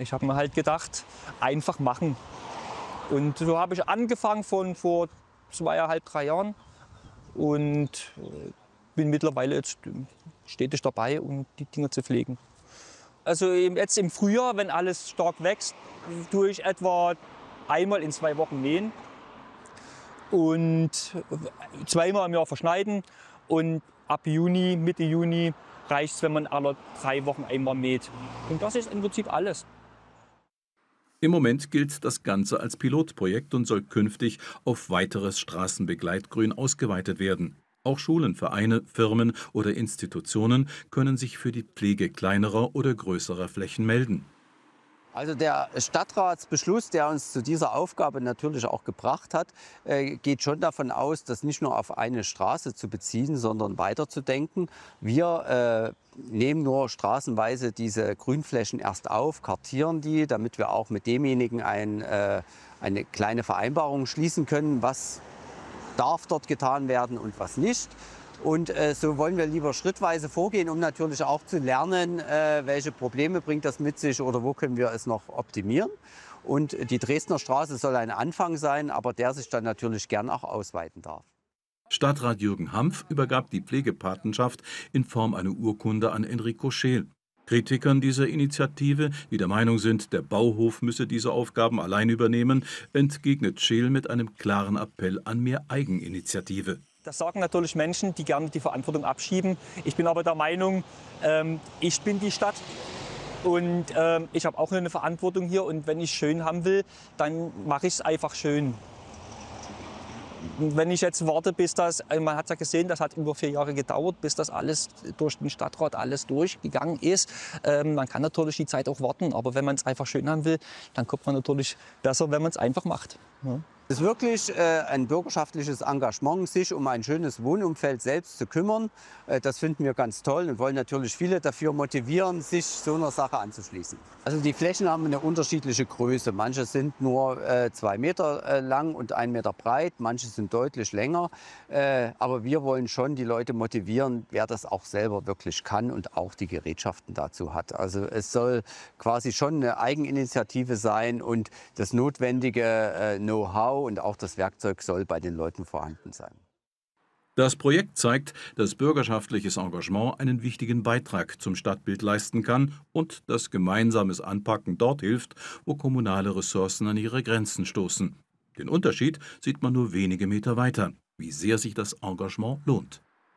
Ich habe mir halt gedacht, einfach machen. Und so habe ich angefangen von vor 2,5, 3 Jahren und bin mittlerweile jetzt stetig dabei, um die Dinger zu pflegen. Also jetzt im Frühjahr, wenn alles stark wächst, tue ich etwa einmal in 2 Wochen mähen und zweimal im Jahr verschneiden. Und ab Juni, Mitte Juni reicht es, wenn man alle 3 Wochen einmal mäht. Und das ist im Prinzip alles. Im Moment gilt das Ganze als Pilotprojekt und soll künftig auf weiteres Straßenbegleitgrün ausgeweitet werden. Auch Schulen, Vereine, Firmen oder Institutionen können sich für die Pflege kleinerer oder größerer Flächen melden. Also der Stadtratsbeschluss, der uns zu dieser Aufgabe natürlich auch gebracht hat, geht schon davon aus, das nicht nur auf eine Straße zu beziehen, sondern weiterzudenken. Wir nehmen nur straßenweise diese Grünflächen erst auf, kartieren die, damit wir auch mit demjenigen eine kleine Vereinbarung schließen können, was darf dort getan werden und was nicht. Und so wollen wir lieber schrittweise vorgehen, um natürlich auch zu lernen, welche Probleme bringt das mit sich oder wo können wir es noch optimieren. Und die Dresdner Straße soll ein Anfang sein, aber der sich dann natürlich gern auch ausweiten darf. Stadtrat Jürgen Hampf übergab die Pflegepatenschaft in Form einer Urkunde an Enrico Scheel. Kritikern dieser Initiative, die der Meinung sind, der Bauhof müsse diese Aufgaben allein übernehmen, entgegnet Scheel mit einem klaren Appell an mehr Eigeninitiative. Das sagen natürlich Menschen, die gerne die Verantwortung abschieben. Ich bin aber der Meinung, ich bin die Stadt und ich habe auch eine Verantwortung hier. Und wenn ich schön haben will, dann mache ich es einfach schön. Wenn ich jetzt warte, bis das, man hat ja gesehen, das hat über 4 Jahre gedauert, bis das alles durch den Stadtrat alles durchgegangen ist. Man kann natürlich die Zeit auch warten, aber wenn man es einfach schön haben will, dann kommt man natürlich besser, wenn man es einfach macht. Ja. Es ist wirklich ein bürgerschaftliches Engagement, sich um ein schönes Wohnumfeld selbst zu kümmern. Das finden wir ganz toll und wollen natürlich viele dafür motivieren, sich so einer Sache anzuschließen. Also die Flächen haben eine unterschiedliche Größe. Manche sind nur 2 Meter lang und 1 Meter breit, manche sind deutlich länger. Aber wir wollen schon die Leute motivieren, wer das auch selber wirklich kann und auch die Gerätschaften dazu hat. Also es soll quasi schon eine Eigeninitiative sein und das notwendige Know-how und auch das Werkzeug soll bei den Leuten vorhanden sein. Das Projekt zeigt, dass bürgerschaftliches Engagement einen wichtigen Beitrag zum Stadtbild leisten kann und dass gemeinsames Anpacken dort hilft, wo kommunale Ressourcen an ihre Grenzen stoßen. Den Unterschied sieht man nur wenige Meter weiter, wie sehr sich das Engagement lohnt.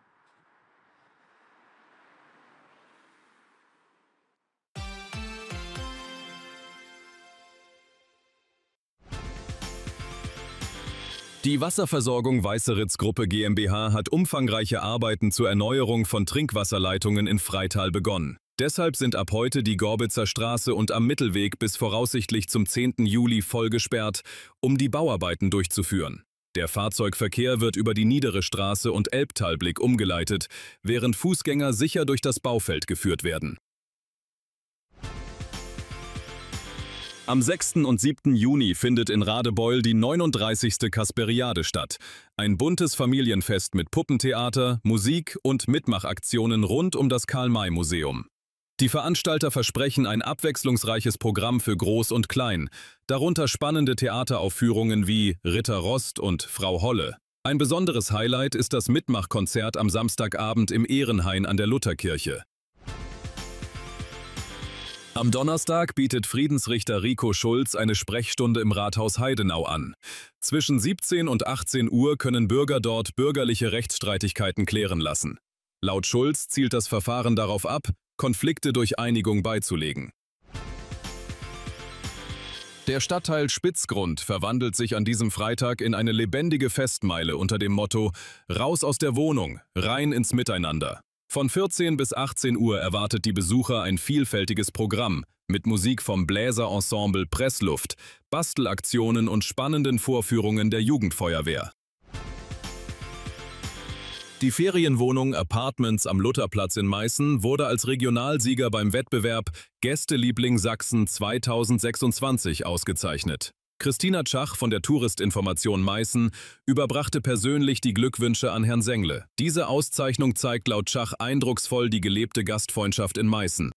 Die Wasserversorgung Weißeritz Gruppe GmbH hat umfangreiche Arbeiten zur Erneuerung von Trinkwasserleitungen in Freital begonnen. Deshalb sind ab heute die Gorbitzer Straße und am Mittelweg bis voraussichtlich zum 10. Juli voll gesperrt, um die Bauarbeiten durchzuführen. Der Fahrzeugverkehr wird über die Niedere Straße und Elbtalblick umgeleitet, während Fußgänger sicher durch das Baufeld geführt werden. Am 6. und 7. Juni findet in Radebeul die 39. Kasperiade statt. Ein buntes Familienfest mit Puppentheater, Musik und Mitmachaktionen rund um das Karl-May-Museum. Die Veranstalter versprechen ein abwechslungsreiches Programm für Groß und Klein, darunter spannende Theateraufführungen wie Ritter Rost und Frau Holle. Ein besonderes Highlight ist das Mitmachkonzert am Samstagabend im Ehrenhain an der Lutherkirche. Am Donnerstag bietet Friedensrichter Rico Schulz eine Sprechstunde im Rathaus Heidenau an. Zwischen 17 und 18 Uhr können Bürger dort bürgerliche Rechtsstreitigkeiten klären lassen. Laut Schulz zielt das Verfahren darauf ab, Konflikte durch Einigung beizulegen. Der Stadtteil Spitzgrund verwandelt sich an diesem Freitag in eine lebendige Festmeile unter dem Motto »Raus aus der Wohnung, rein ins Miteinander«. Von 14 bis 18 Uhr erwartet die Besucher ein vielfältiges Programm mit Musik vom Bläserensemble Pressluft, Bastelaktionen und spannenden Vorführungen der Jugendfeuerwehr. Die Ferienwohnung Apartments am Lutherplatz in Meißen wurde als Regionalsieger beim Wettbewerb Gästeliebling Sachsen 2026 ausgezeichnet. Christina Tschach von der Touristinformation Meißen überbrachte persönlich die Glückwünsche an Herrn Sengle. Diese Auszeichnung zeigt laut Tschach eindrucksvoll die gelebte Gastfreundschaft in Meißen.